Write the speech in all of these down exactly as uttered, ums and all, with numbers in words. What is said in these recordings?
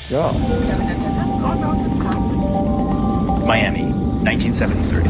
Ja. Miami, nineteen seventy-three.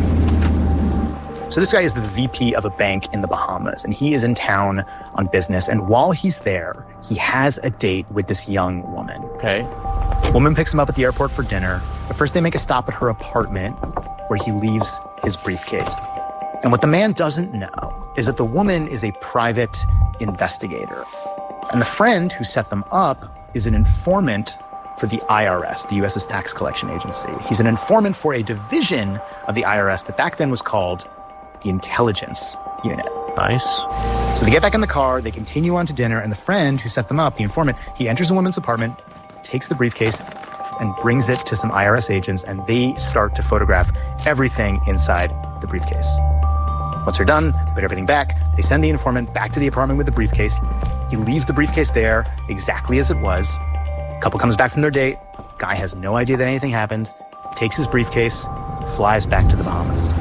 So this guy is the V P of a bank in the Bahamas, and he is in town on business. And while he's there, he has a date with this young woman. Okay. Woman picks him up at the airport for dinner, but first they make a stop at her apartment where he leaves his briefcase. And what the man doesn't know is that the woman is a private investigator. And the friend who set them up is an informant for the I R S, the U S's tax collection agency. He's an informant for a division of the I R S that back then was called the Intelligence Unit. Nice. So they get back in the car, they continue on to dinner, and the friend who set them up, the informant, he enters the woman's apartment, takes the briefcase, and brings it to some I R S agents, and they start to photograph everything inside the briefcase. Once they're done, they put everything back. They send the informant back to the apartment with the briefcase. He leaves the briefcase there exactly as it was. Couple comes back from their date. Guy has no idea that anything happened, takes his briefcase, flies back to the Bahamas.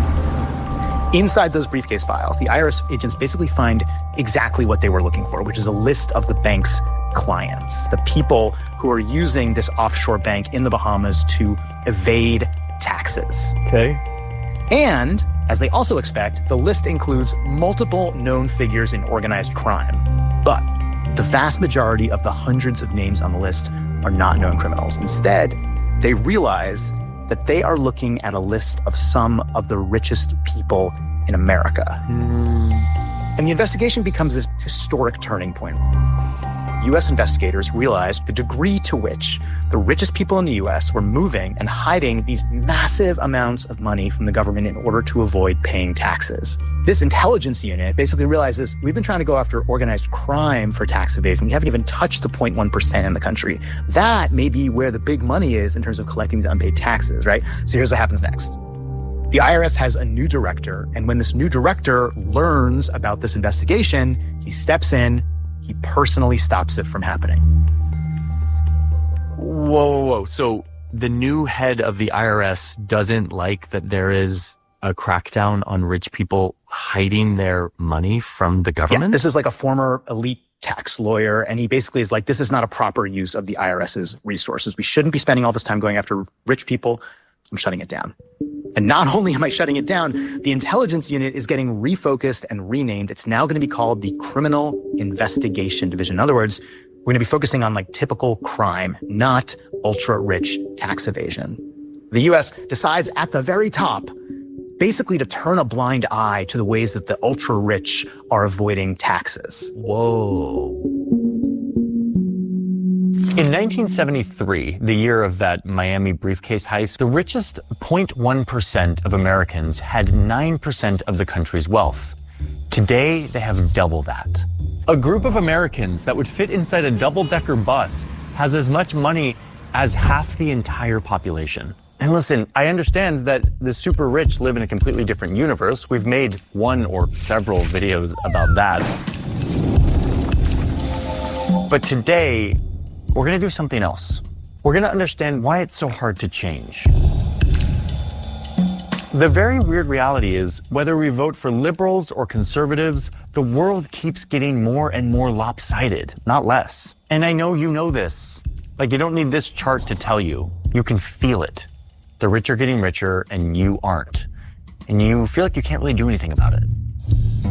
Inside those briefcase files, the I R S agents basically find exactly what they were looking for, which is a list of the bank's clients, the people who are using this offshore bank in the Bahamas to evade taxes. Okay. And, as they also expect, the list includes multiple known figures in organized crime. But the vast majority of the hundreds of names on the list are not known criminals. Instead, they realize that they are looking at a list of some of the richest people in America. Mm. And the investigation becomes this historic turning point. U S investigators realized the degree to which the richest people in the U S were moving and hiding these massive amounts of money from the government in order to avoid paying taxes. This intelligence unit basically realizes we've been trying to go after organized crime for tax evasion. We haven't even touched the zero point one percent in the country. That may be where the big money is in terms of collecting these unpaid taxes, right? So here's what happens next. The I R S has a new director, and when this new director learns about this investigation, he steps in, he personally stops it from happening. Whoa, whoa, whoa. So the new head of the I R S doesn't like that there is a crackdown on rich people hiding their money from the government? Yeah, this is like a former elite tax lawyer, and he basically is like, this is not a proper use of the IRS's resources. We shouldn't be spending all this time going after rich people. I'm shutting it down. And not only am I shutting it down, the intelligence unit is getting refocused and renamed. It's now going to be called the Criminal Investigation Division. In other words, we're going to be focusing on like typical crime, not ultra-rich tax evasion. The U S decides at the very top, basically to turn a blind eye to the ways that the ultra-rich are avoiding taxes. Whoa. In nineteen seventy-three, the year of that Miami briefcase heist, the richest zero point one percent of Americans had nine percent of the country's wealth. Today, they have double that. A group of Americans that would fit inside a double-decker bus has as much money as half the entire population. And listen, I understand that the super rich live in a completely different universe. We've made one or several videos about that. But today, we're going to do something else. We're going to understand why it's so hard to change. The very weird reality is, whether we vote for liberals or conservatives, the world keeps getting more and more lopsided, not less. And I know you know this. Like, you don't need this chart to tell you. You can feel it. The rich are getting richer and you aren't. And you feel like you can't really do anything about it.